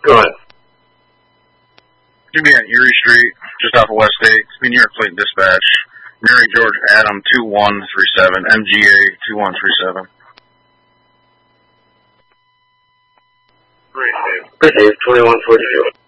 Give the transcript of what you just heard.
Go ahead. Give me on Erie Street, just off of West 8. It's me, New York Clayton Dispatch. Mary George Adam 2137, MGA 2137. Great, Dave. 2142.